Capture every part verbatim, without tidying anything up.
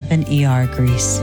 than E R grease.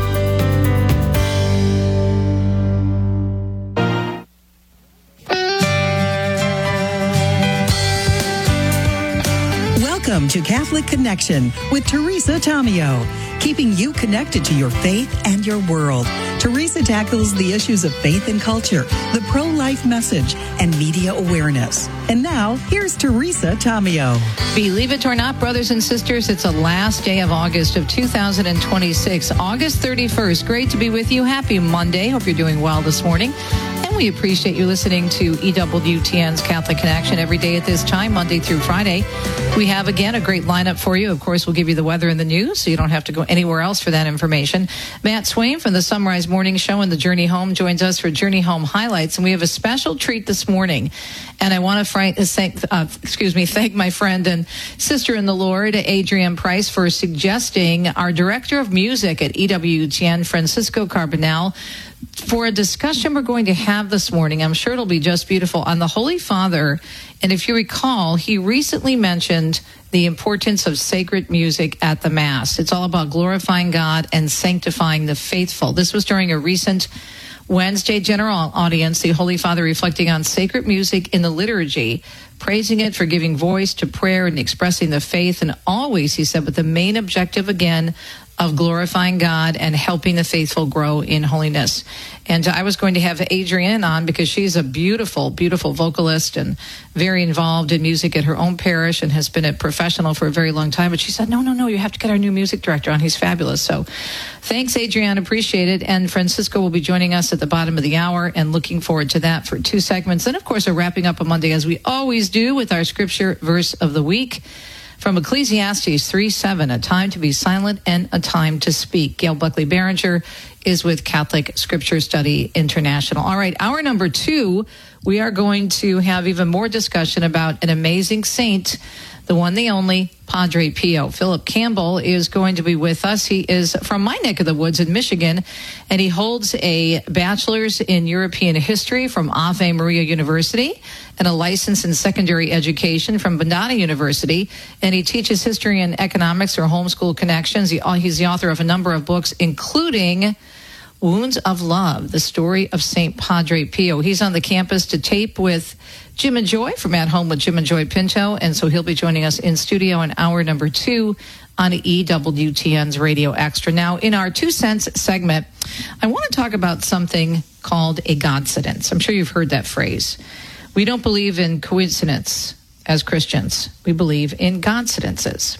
Welcome to Catholic Connection with Teresa Tomeo, keeping you connected to your faith and your world. Teresa tackles the issues of faith and culture, the pro-life message, and media awareness. And now, here's Teresa Tomeo. Believe it or not, brothers and sisters, it's the last day of August of two thousand twenty-six, August thirty-first. Great to be with you. Happy Monday. Hope you're doing well this morning. And we appreciate you listening to E W T N's Catholic Connection every day at this time, Monday through Friday. We have, again, a great lineup for you. Of course, we'll give you the weather and the news, so you don't have to go anywhere else for that information. Matt Swain from the Sunrise Morning Show and the Journey Home joins us for Journey Home Highlights, and we have a special treat this morning. And I want to thank, uh, excuse me, thank my friend and sister in the Lord, Adrienne Price, for suggesting our director of music at E W T N, Francisco Carbonell, for a discussion we're going to have this morning. I'm sure it'll be just beautiful, on the Holy Father. And if you recall, he recently mentioned the importance of sacred music at the Mass. It's all about glorifying God and sanctifying the faithful. This was during a recent Wednesday general audience, the Holy Father reflecting on sacred music in the liturgy, praising it for giving voice to prayer and expressing the faith, and always, he said, with the main objective, again, of glorifying God and helping the faithful grow in holiness. And I was going to have Adrienne on because she's a beautiful, beautiful vocalist and very involved in music at her own parish and has been a professional for a very long time. But she said, no, no, no, you have to get our new music director on. He's fabulous. So thanks, Adrienne. Appreciate it. And Francisco will be joining us at the bottom of the hour, and looking forward to that for two segments. And, of course, we're wrapping up a Monday, as we always do, with our scripture verse of the week. From Ecclesiastes three seven, a time to be silent and a time to speak. Gail Buckley-Barringer is with Catholic Scripture Study International. All right, hour number two, we are going to have even more discussion about an amazing saint, the one, the only, Padre Pio. Philip Campbell is going to be with us. He is from my neck of the woods in Michigan, and he holds a bachelor's in European history from Ave Maria University and a license in secondary education from Bandana University. And he teaches history and economics or homeschool connections. He, he's the author of a number of books, including Wounds of Love, the story of Saint Padre Pio. He's on the campus to tape with Jim and Joy from At Home with Jim and Joy Pinto, and so he'll be joining us in studio in hour number two on E W T N's Radio Extra. Now, in our Two Cents segment, I want to talk about something called a Godcidence. I'm sure you've heard that phrase. We don't believe in coincidence as Christians. We believe in Godcidences.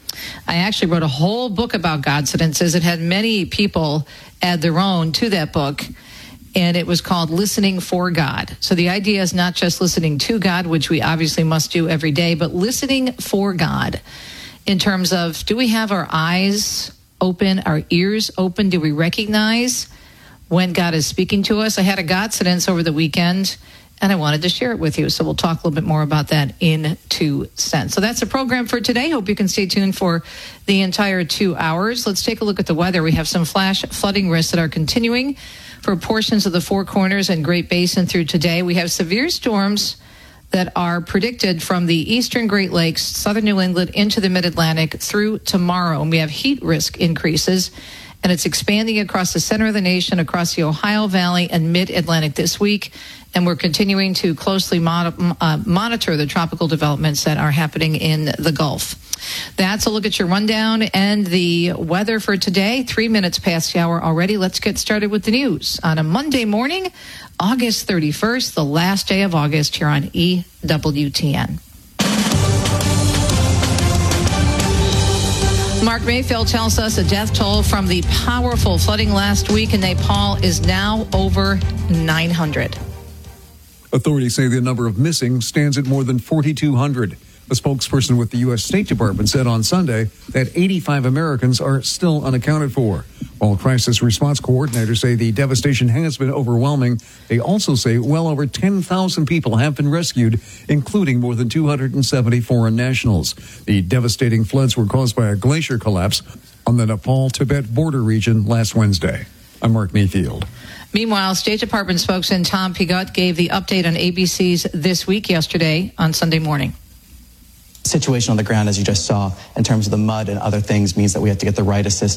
I actually wrote a whole book about Godcidences. It had many people add their own to that book, and it was called Listening for God. So the idea is not just listening to God, which we obviously must do every day, but listening for God in terms of, do we have our eyes open, our ears open? Do we recognize when God is speaking to us? I had a Godcidence over the weekend, and I wanted to share it with you. So we'll talk a little bit more about that in Two Cents. So that's the program for today. Hope you can stay tuned for the entire two hours. Let's take a look at the weather. We have some flash flooding risks that are continuing for portions of the Four Corners and Great Basin through today. We have severe storms that are predicted from the eastern Great Lakes, southern New England, into the mid-Atlantic through tomorrow. And we have heat risk increases, and it's expanding across the center of the nation, across the Ohio Valley and mid-Atlantic this week. And we're continuing to closely mon- uh, monitor the tropical developments that are happening in the Gulf. That's a look at your rundown and the weather for today. Three minutes past the hour already. Let's get started with the news on a Monday morning, August thirty-first, the last day of August here on E W T N. Mark Mayfield tells us a death toll from the powerful flooding last week in Nepal is now over nine hundred. Authorities say the number of missing stands at more than forty-two hundred. A spokesperson with the U S State Department said on Sunday that eighty-five Americans are still unaccounted for. While crisis response coordinators say the devastation has been overwhelming, they also say well over ten thousand people have been rescued, including more than two hundred seventy foreign nationals. The devastating floods were caused by a glacier collapse on the Nepal-Tibet border region last Wednesday. I'm Mark Mayfield. Meanwhile, State Department spokesman Tom Pigott gave the update on A B C's This Week yesterday on Sunday morning. Situation on the ground, as you just saw, in terms of the mud and other things, means that we have to get the right assistance